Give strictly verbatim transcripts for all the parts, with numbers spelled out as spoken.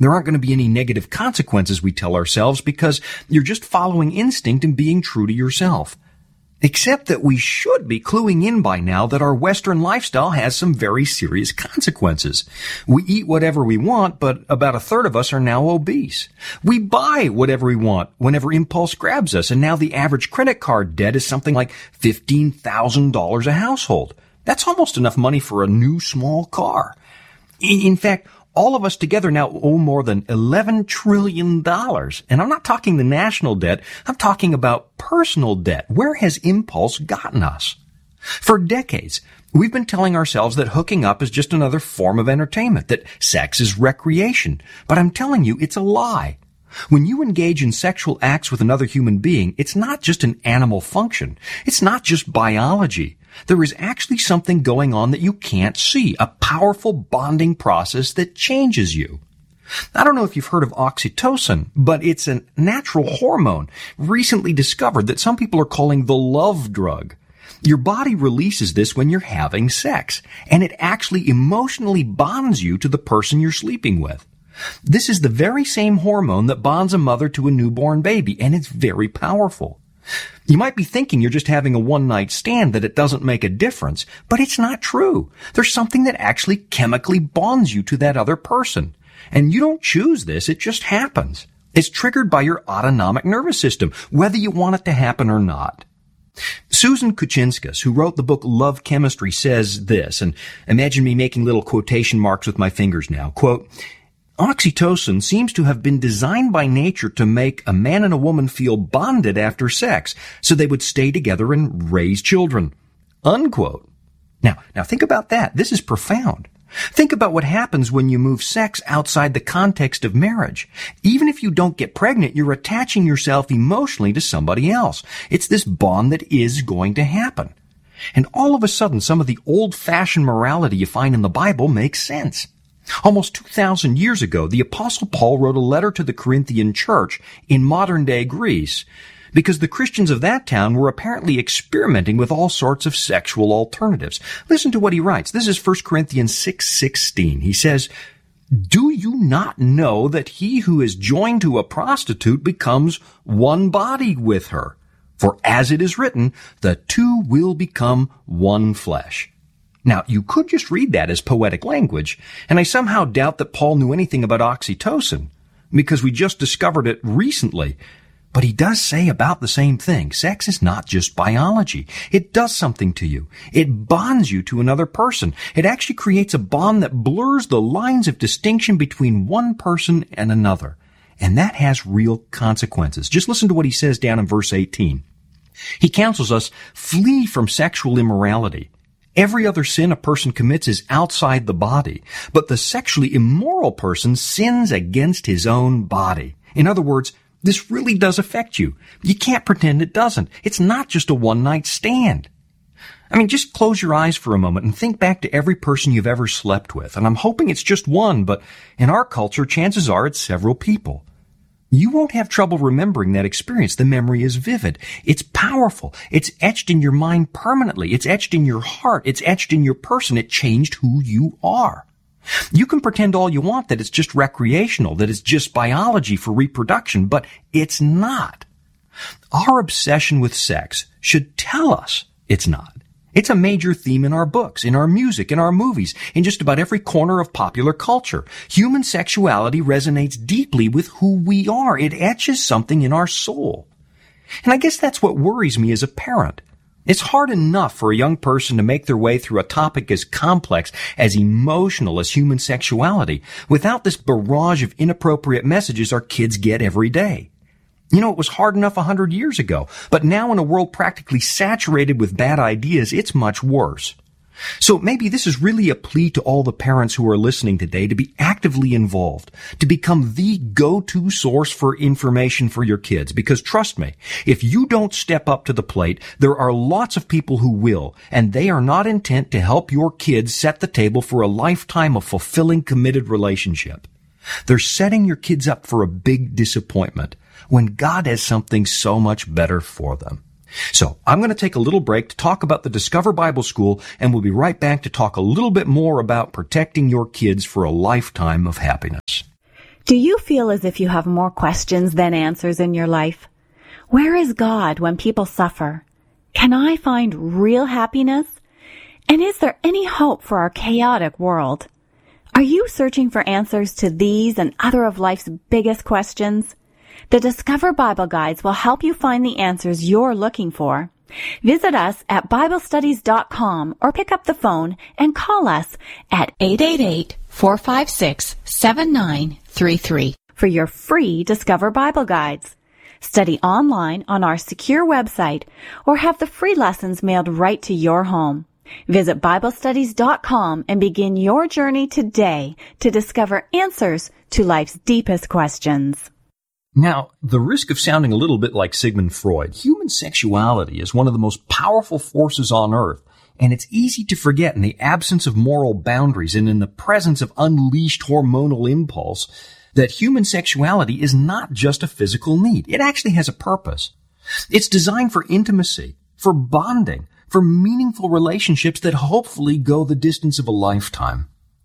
There aren't going to be any negative consequences, we tell ourselves, because you're just following instinct and being true to yourself. Except that we should be cluing in by now that our Western lifestyle has some very serious consequences. We eat whatever we want, but about a third of us are now obese. We buy whatever we want whenever impulse grabs us, and now the average credit card debt is something like fifteen thousand dollars a household. That's almost enough money for a new small car. In, in fact, all of us together now owe more than eleven trillion dollars. And I'm not talking the national debt. I'm talking about personal debt. Where has impulse gotten us? For decades, we've been telling ourselves that hooking up is just another form of entertainment, that sex is recreation. But I'm telling you, it's a lie. When you engage in sexual acts with another human being, it's not just an animal function. It's not just biology. There is actually something going on that you can't see, a powerful bonding process that changes you. I don't know if you've heard of oxytocin, but it's a natural hormone recently discovered that some people are calling the love drug. Your body releases this when you're having sex, and it actually emotionally bonds you to the person you're sleeping with. This is the very same hormone that bonds a mother to a newborn baby, and it's very powerful. You might be thinking you're just having a one-night stand, that it doesn't make a difference, but it's not true. There's something that actually chemically bonds you to that other person. And you don't choose this, it just happens. It's triggered by your autonomic nervous system, whether you want it to happen or not. Susan Kuchinskas, who wrote the book Love Chemistry, says this, and imagine me making little quotation marks with my fingers now, quote, "Oxytocin seems to have been designed by nature to make a man and a woman feel bonded after sex, so they would stay together and raise children." Unquote. Now, now think about that. This is profound. Think about what happens when you move sex outside the context of marriage. Even if you don't get pregnant, you're attaching yourself emotionally to somebody else. It's this bond that is going to happen. And all of a sudden, some of the old-fashioned morality you find in the Bible makes sense. Almost two thousand years ago, the Apostle Paul wrote a letter to the Corinthian church in modern-day Greece because the Christians of that town were apparently experimenting with all sorts of sexual alternatives. Listen to what he writes. This is First Corinthians six sixteen. He says, "Do you not know that he who is joined to a prostitute becomes one body with her? For as it is written, the two will become one flesh." Now, you could just read that as poetic language, and I somehow doubt that Paul knew anything about oxytocin, because we just discovered it recently. But he does say about the same thing. Sex is not just biology. It does something to you. It bonds you to another person. It actually creates a bond that blurs the lines of distinction between one person and another. And that has real consequences. Just listen to what he says down in verse eighteen. He counsels us, flee from sexual immorality. Every other sin a person commits is outside the body, but the sexually immoral person sins against his own body. In other words, this really does affect you. You can't pretend it doesn't. It's not just a one-night stand. I mean, just close your eyes for a moment and think back to every person you've ever slept with. And I'm hoping it's just one, but in our culture, chances are it's several people. You won't have trouble remembering that experience. The memory is vivid. It's powerful. It's etched in your mind permanently. It's etched in your heart. It's etched in your person. It changed who you are. You can pretend all you want that it's just recreational, that it's just biology for reproduction, but it's not. Our obsession with sex should tell us it's not. It's a major theme in our books, in our music, in our movies, in just about every corner of popular culture. Human sexuality resonates deeply with who we are. It etches something in our soul. And I guess that's what worries me as a parent. It's hard enough for a young person to make their way through a topic as complex, as emotional as human sexuality, without this barrage of inappropriate messages our kids get every day. You know, it was hard enough a hundred years ago, but now in a world practically saturated with bad ideas, it's much worse. So maybe this is really a plea to all the parents who are listening today to be actively involved, to become the go-to source for information for your kids. Because trust me, if you don't step up to the plate, there are lots of people who will, and they are not intent to help your kids set the table for a lifetime of fulfilling, committed relationship. They're setting your kids up for a big disappointment when God has something so much better for them. So I'm going to take a little break to talk about the Discover Bible School, and we'll be right back to talk a little bit more about protecting your kids for a lifetime of happiness. Do you feel as if you have more questions than answers in your life? Where is God when people suffer? Can I find real happiness? And is there any hope for our chaotic world? Are you searching for answers to these and other of life's biggest questions? The Discover Bible Guides will help you find the answers you're looking for. Visit us at Bible Studies dot com or pick up the phone and call us at eight eight eight, four five six, seven nine three three for your free Discover Bible Guides. Study online on our secure website or have the free lessons mailed right to your home. Visit Bible Studies dot com and begin your journey today to discover answers to life's deepest questions. Now, the risk of sounding a little bit like Sigmund Freud, human sexuality is one of the most powerful forces on earth, and it's easy to forget in the absence of moral boundaries and in the presence of unleashed hormonal impulse that human sexuality is not just a physical need. It actually has a purpose. It's designed for intimacy, for bonding, for meaningful relationships that hopefully go the distance of a lifetime.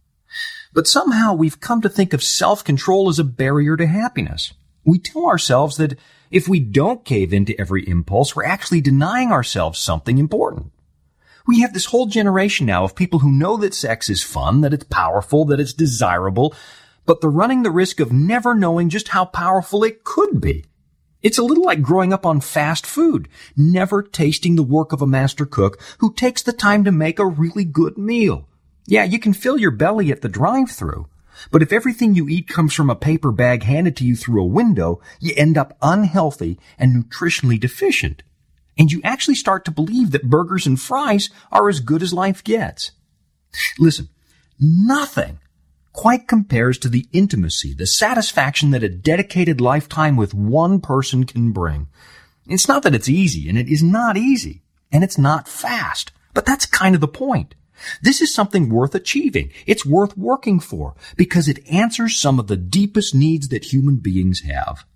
But somehow we've come to think of self-control as a barrier to happiness. We tell ourselves that if we don't cave into every impulse, we're actually denying ourselves something important. We have this whole generation now of people who know that sex is fun, that it's powerful, that it's desirable, but they're running the risk of never knowing just how powerful it could be. It's a little like growing up on fast food, never tasting the work of a master cook who takes the time to make a really good meal. Yeah, you can fill your belly at the drive-thru, but if everything you eat comes from a paper bag handed to you through a window, you end up unhealthy and nutritionally deficient. And you actually start to believe that burgers and fries are as good as life gets. Listen, nothing quite compares to the intimacy, the satisfaction that a dedicated lifetime with one person can bring. It's not that it's easy, and it is not easy, and it's not fast, but that's kind of the point. This is something worth achieving. It's worth working for because it answers some of the deepest needs that human beings have.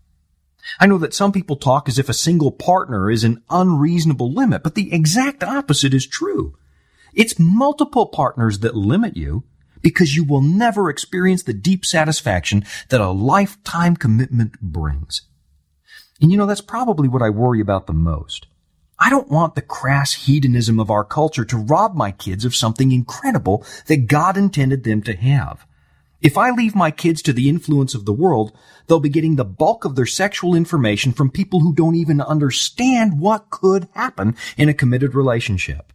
I know that some people talk as if a single partner is an unreasonable limit, but the exact opposite is true. It's multiple partners that limit you because you will never experience the deep satisfaction that a lifetime commitment brings. And you know, that's probably what I worry about the most. I don't want the crass hedonism of our culture to rob my kids of something incredible that God intended them to have. If I leave my kids to the influence of the world, they'll be getting the bulk of their sexual information from people who don't even understand what could happen in a committed relationship.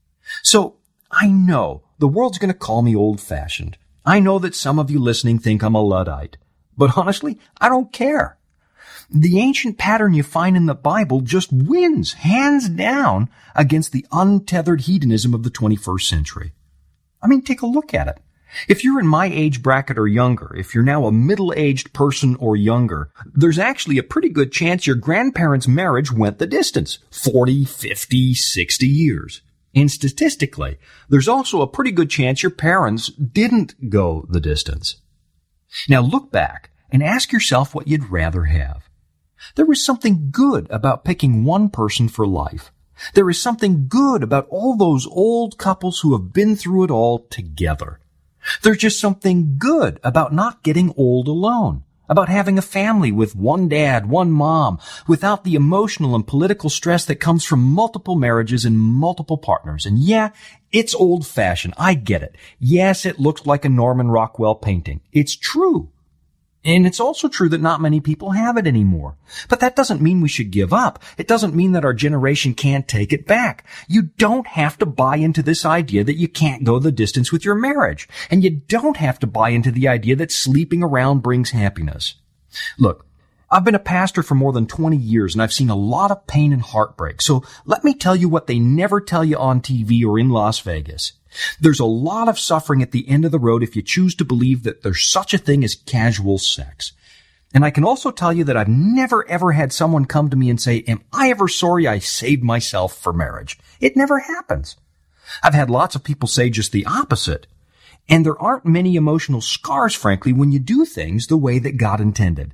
So, I know the world's going to call me old-fashioned. I know that some of you listening think I'm a Luddite. But honestly, I don't care. The ancient pattern you find in the Bible just wins, hands down, against the untethered hedonism of the twenty-first century. I mean, take a look at it. If you're in my age bracket or younger, if you're now a middle-aged person or younger, there's actually a pretty good chance your grandparents' marriage went the distance, forty, fifty, sixty years. And statistically, there's also a pretty good chance your parents didn't go the distance. Now look back and ask yourself what you'd rather have. There is something good about picking one person for life. There is something good about all those old couples who have been through it all together. There's just something good about not getting old alone, about having a family with one dad, one mom, without the emotional and political stress that comes from multiple marriages and multiple partners. And yeah, it's old-fashioned. I get it. Yes, it looks like a Norman Rockwell painting. It's true. And it's also true that not many people have it anymore. But that doesn't mean we should give up. It doesn't mean that our generation can't take it back. You don't have to buy into this idea that you can't go the distance with your marriage. And you don't have to buy into the idea that sleeping around brings happiness. Look, I've been a pastor for more than twenty years, and I've seen a lot of pain and heartbreak. So let me tell you what they never tell you on T V or in Las Vegas. There's a lot of suffering at the end of the road if you choose to believe that there's such a thing as casual sex. And I can also tell you that I've never ever had someone come to me and say, am I ever sorry I saved myself for marriage? It never happens. I've had lots of people say just the opposite. And there aren't many emotional scars, frankly, when you do things the way that God intended.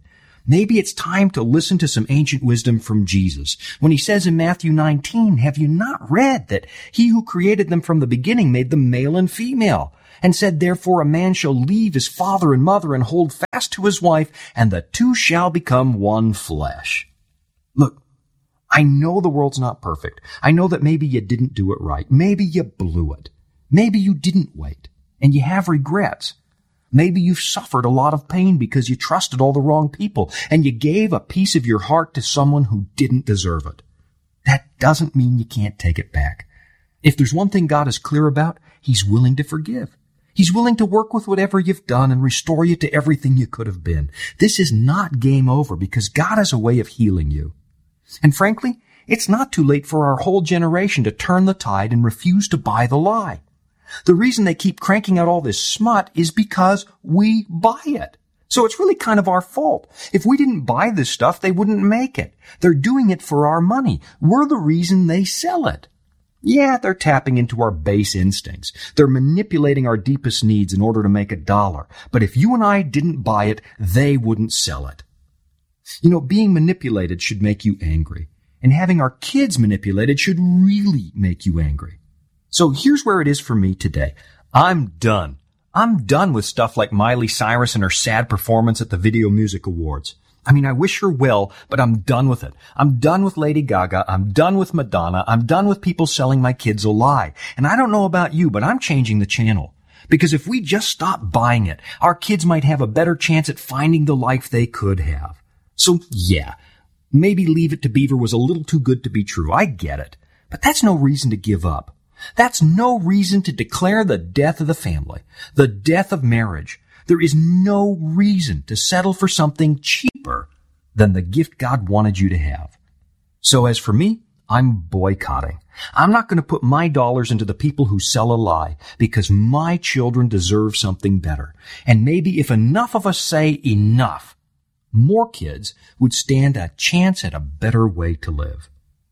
Maybe it's time to listen to some ancient wisdom from Jesus when he says in Matthew nineteen, have you not read that he who created them from the beginning made them male and female, and said, therefore a man shall leave his father and mother and hold fast to his wife, and the two shall become one flesh. Look, I know the world's not perfect. I know that maybe you didn't do it right. Maybe you blew it. Maybe you didn't wait, and you have regrets. Maybe you've suffered a lot of pain because you trusted all the wrong people and you gave a piece of your heart to someone who didn't deserve it. That doesn't mean you can't take it back. If there's one thing God is clear about, He's willing to forgive. He's willing to work with whatever you've done and restore you to everything you could have been. This is not game over because God has a way of healing you. And frankly, it's not too late for our whole generation to turn the tide and refuse to buy the lie. The reason they keep cranking out all this smut is because we buy it. So it's really kind of our fault. If we didn't buy this stuff, they wouldn't make it. They're doing it for our money. We're the reason they sell it. Yeah, they're tapping into our base instincts. They're manipulating our deepest needs in order to make a dollar. But if you and I didn't buy it, they wouldn't sell it. You know, being manipulated should make you angry. And having our kids manipulated should really make you angry. So here's where it is for me today. I'm done. I'm done with stuff like Miley Cyrus and her sad performance at the Video Music Awards. I mean, I wish her well, but I'm done with it. I'm done with Lady Gaga. I'm done with Madonna. I'm done with people selling my kids a lie. And I don't know about you, but I'm changing the channel. Because if we just stop buying it, our kids might have a better chance at finding the life they could have. So yeah, maybe Leave It to Beaver was a little too good to be true. I get it. But that's no reason to give up. That's no reason to declare the death of the family, the death of marriage. There is no reason to settle for something cheaper than the gift God wanted you to have. So as for me, I'm boycotting. I'm not going to put my dollars into the people who sell a lie because my children deserve something better. And maybe if enough of us say enough, more kids would stand a chance at a better way to live.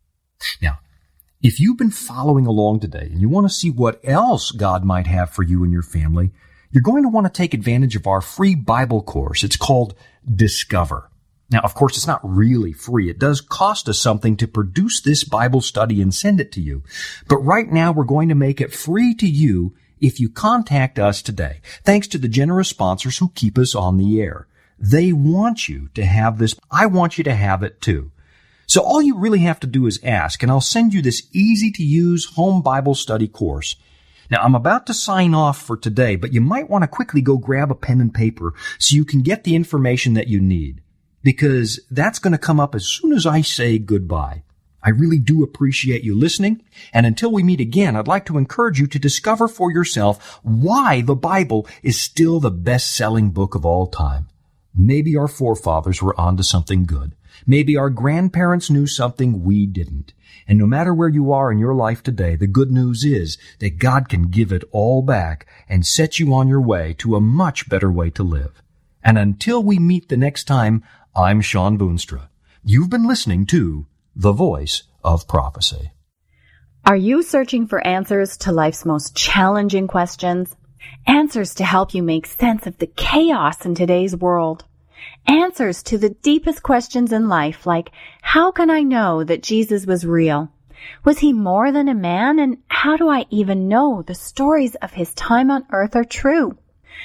Now, if you've been following along today and you want to see what else God might have for you and your family, you're going to want to take advantage of our free Bible course. It's called Discover. Now, of course, it's not really free. It does cost us something to produce this Bible study and send it to you. But right now, we're going to make it free to you if you contact us today, thanks to the generous sponsors who keep us on the air. They want you to have this. I want you to have it too. So all you really have to do is ask, and I'll send you this easy-to-use home Bible study course. Now, I'm about to sign off for today, but you might want to quickly go grab a pen and paper so you can get the information that you need, because that's going to come up as soon as I say goodbye. I really do appreciate you listening, and until we meet again, I'd like to encourage you to discover for yourself why the Bible is still the best-selling book of all time. Maybe our forefathers were onto something good. Maybe our grandparents knew something we didn't. And no matter where you are in your life today, the good news is that God can give it all back and set you on your way to a much better way to live. And until we meet the next time, I'm Sean Boonstra. You've been listening to The Voice of Prophecy. Are you searching for answers to life's most challenging questions? Answers to help you make sense of the chaos in today's world? Answers to the deepest questions in life, like, how can I know that Jesus was real? Was he more than a man? And how do I even know the stories of his time on earth are true?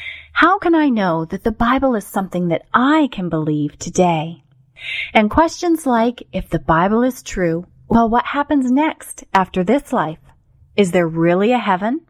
How can I know that the Bible is something that I can believe today? And questions like, if the Bible is true, well, what happens next after this life? Is there really a heaven?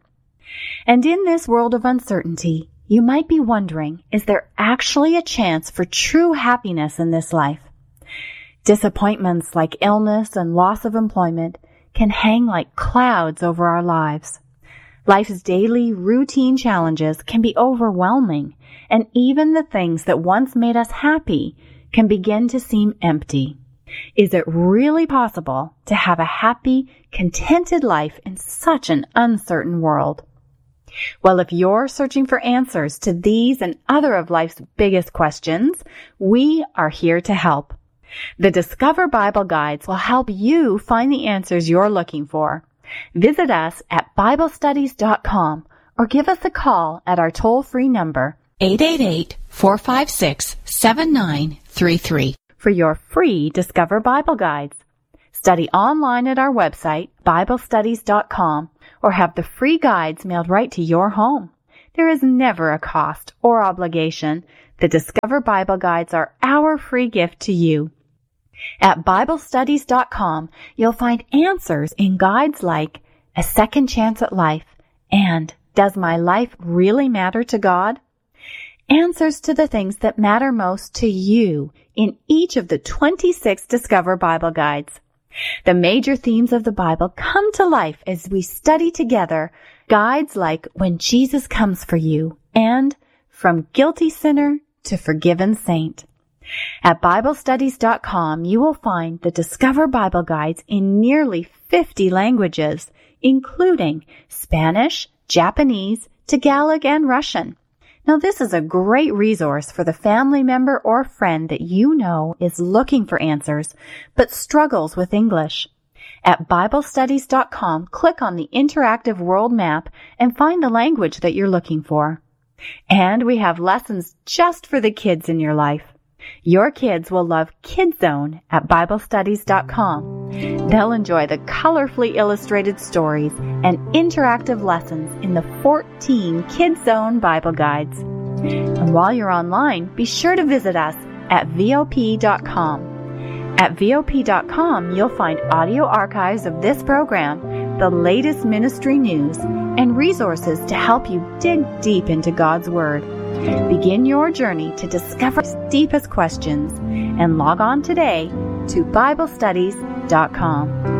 And in this world of uncertainty, you might be wondering, is there actually a chance for true happiness in this life? Disappointments like illness and loss of employment can hang like clouds over our lives. Life's daily routine challenges can be overwhelming, and even the things that once made us happy can begin to seem empty. Is it really possible to have a happy, contented life in such an uncertain world? Well, if you're searching for answers to these and other of life's biggest questions, we are here to help. The Discover Bible Guides will help you find the answers you're looking for. Visit us at Bible Studies dot com or give us a call at our toll-free number, eight eight eight, four five six, seven nine three three three for your free Discover Bible Guides. Study online at our website, Bible Studies dot com, or have the free guides mailed right to your home. There is never a cost or obligation. The Discover Bible Guides are our free gift to you. At Bible Studies dot com, you'll find answers in guides like A Second Chance at Life and Does My Life Really Matter to God? Answers to the things that matter most to you in each of the twenty-six Discover Bible Guides. The major themes of the Bible come to life as we study together guides like When Jesus Comes for You and From Guilty Sinner to Forgiven Saint. At Bible Studies dot com, you will find the Discover Bible Guides in nearly fifty languages, including Spanish, Japanese, Tagalog, and Russian. Now, this is a great resource for the family member or friend that you know is looking for answers but struggles with English. At Bible Studies dot com, click on the interactive world map and find the language that you're looking for. And we have lessons just for the kids in your life. Your kids will love KidZone at Bible Studies dot com. They'll enjoy the colorfully illustrated stories and interactive lessons in the fourteen KidZone Bible Guides. And while you're online, be sure to visit us at V O P dot com. At V O P dot com, you'll find audio archives of this program, the latest ministry news, and resources to help you dig deep into God's Word. Begin your journey to discover its deepest questions and log on today to Bible Studies dot com.